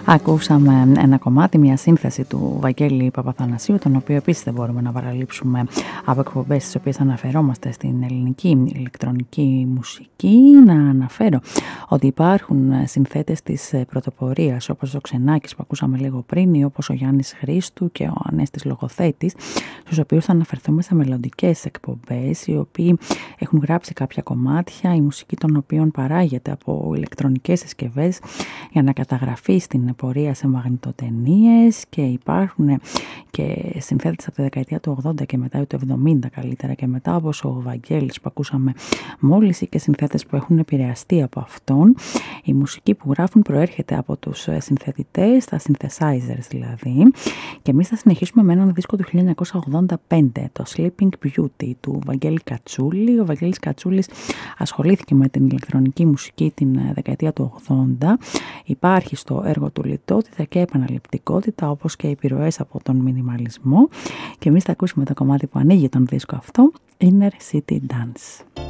Ακούσαμε ένα κομμάτι, μια σύνθεση του Βαγγέλη Παπαθανασίου, τον οποίο επίσης δεν μπορούμε να παραλείψουμε από εκπομπές στις οποίες αναφερόμαστε στην ελληνική ηλεκτρονική μουσική. Να αναφέρω ότι υπάρχουν συνθέτες της πρωτοπορίας, όπως ο Ξενάκης που ακούσαμε λίγο πριν, ή όπως ο Γιάννης Χρήστου και ο Ανέστης Λογοθέτης, στους οποίους θα αναφερθούμε σε μελλοντικές εκπομπές, οι οποίοι έχουν γράψει κάποια κομμάτια, η μουσική των οποίων παράγεται από ηλεκτρονικές συσκευές για να καταγραφεί στην πορεία σε μαγνητοτενίες, και υπάρχουν και συνθέτες από τη δεκαετία του 80 και μετά, ή του 70 καλύτερα και μετά, όπως ο Βαγγέλης που ακούσαμε μόλις, ή και συνθέτες που έχουν επηρεαστεί από αυτόν. Η μουσική που γράφουν προέρχεται από τους συνθετητές, τα synthesizers δηλαδή, και εμείς θα συνεχίσουμε με έναν δίσκο του 1985, το Sleeping Beauty του Βαγγέλη Κατσούλη. Ο Βαγγέλης Κατσούλης ασχολήθηκε με την ηλεκτρονική μουσική την δεκαετία του 80. Υπάρχει στο έργο του λιτότητα και επαναληπτικότητα, όπως και επιρροές από τον μινιμαλισμό, και εμείς θα ακούσουμε το κομμάτι που ανοίγει τον δίσκο αυτό, Inner City Dance.